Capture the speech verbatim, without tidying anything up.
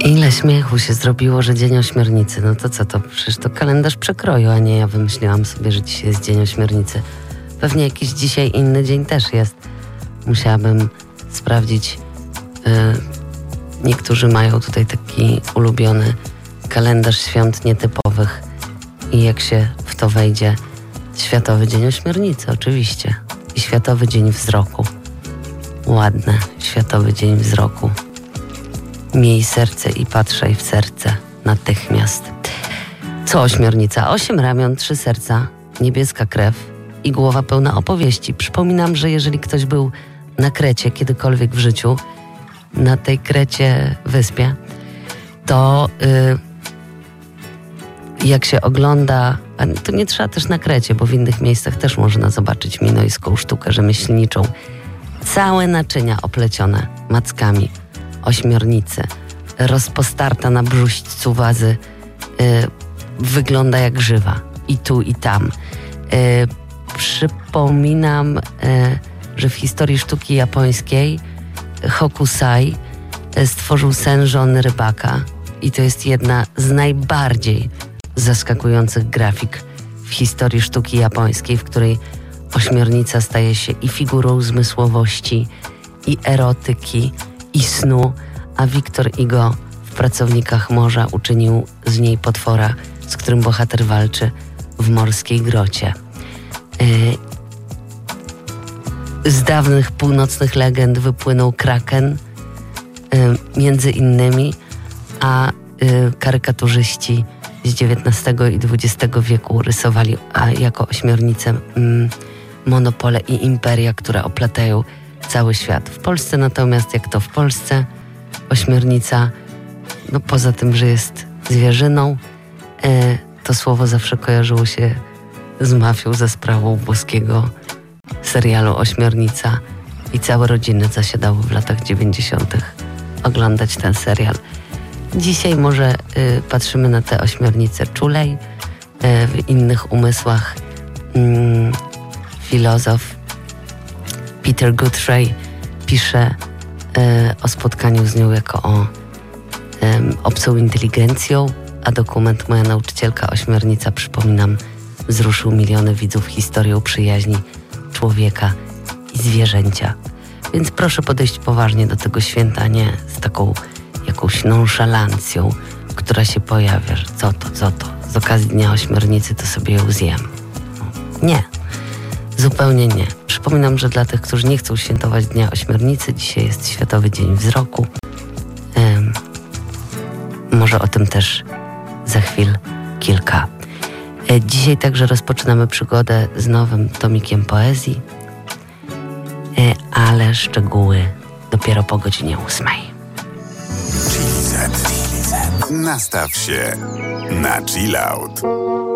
Ile śmiechu się zrobiło, że Dzień Ośmiornicy. No to co to? Przecież to kalendarz przekroju, a nie ja wymyśliłam sobie, że dzisiaj jest Dzień Ośmiornicy. Pewnie jakiś dzisiaj inny dzień też jest. Musiałabym sprawdzić. Yy, niektórzy mają tutaj taki ulubiony kalendarz świąt nietypowych. I jak się w to wejdzie, Światowy Dzień Ośmiornicy oczywiście. I Światowy Dzień Wzroku. Ładne, Światowy Dzień Wzroku. Miej serce i patrzaj w serce natychmiast. Co ośmiornica? Osiem ramion, trzy serca, niebieska krew i głowa pełna opowieści. Przypominam, że jeżeli ktoś był na Krecie kiedykolwiek w życiu, na tej Krecie wyspie, to yy, jak się ogląda, a to nie trzeba też na Krecie, bo w innych miejscach też można zobaczyć minojską sztukę rzemieślniczą. Całe naczynia oplecione mackami ośmiornicy, rozpostarta na brzuśćcu wazy, yy, wygląda jak żywa i tu i tam. Yy, przypominam, yy, że w historii sztuki japońskiej Hokusai yy, stworzył sen żony rybaka i to jest jedna z najbardziej zaskakujących grafik w historii sztuki japońskiej, w której ośmiornica staje się i figurą zmysłowości, i erotyki, i snu, a Victor Hugo w Pracownikach Morza uczynił z niej potwora, z którym bohater walczy w morskiej grocie. Yy, z dawnych północnych legend wypłynął kraken, yy, między innymi, a yy, karykaturzyści z dziewiętnastego i dwudziestego wieku rysowali a jako ośmiornicę yy, monopole i imperia, które oplatają cały świat. W Polsce natomiast, jak to w Polsce, ośmiornica, no poza tym, że jest zwierzyną, e, to słowo zawsze kojarzyło się z mafią za sprawą włoskiego serialu Ośmiornica i całe rodziny zasiadały w latach dziewięćdziesiątych oglądać ten serial. Dzisiaj może e, patrzymy na te ośmiornice czulej, e, w innych umysłach mm, filozof Peter Guthrie pisze e, o spotkaniu z nią jako o e, obcą inteligencją, a dokument Moja nauczycielka ośmiornica, przypominam, wzruszył miliony widzów historią przyjaźni człowieka i zwierzęcia. Więc proszę podejść poważnie do tego święta, nie z taką jakąś nonszalancją, która się pojawia, że co to, co to, z okazji Dnia Ośmiornicy to sobie ją zjem. Nie. Zupełnie nie. Przypominam, że dla tych, którzy nie chcą świętować Dnia Ośmiornicy, dzisiaj jest Światowy Dzień Wzroku. Um, może o tym też za chwil kilka. E, dzisiaj także rozpoczynamy przygodę z nowym tomikiem poezji, e, ale szczegóły dopiero po godzinie ósmej. Chili Z. Nastaw się na chill out.